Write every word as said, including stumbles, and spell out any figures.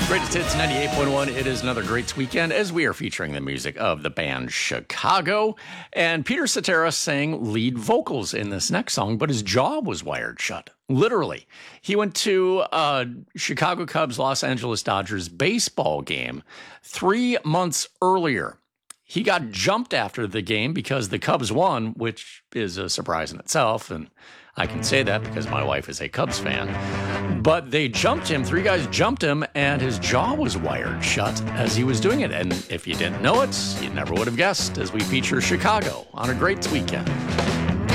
Greatest Hits ninety-eight point one. It is another great weekend as we are featuring the music of the band Chicago. And Peter Cetera sang lead vocals in this next song, but his jaw was wired shut. Literally. He went to a Chicago Cubs Los Angeles Dodgers baseball game three months earlier. He got jumped after the game because the Cubs won, which is a surprise in itself, and I can say that because my wife is a Cubs fan. But they jumped him, three guys jumped him, and his jaw was wired shut as he was doing it. And if you didn't know it, you never would have guessed as we feature Chicago on a great weekend.